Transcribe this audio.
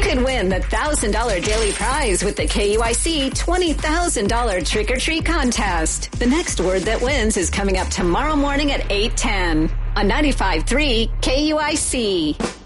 could win the $1,000 daily prize with the KUIC $20,000 Trick or Treat contest. The next word that wins is coming up tomorrow morning at 8:10 on 95.3 KUIC.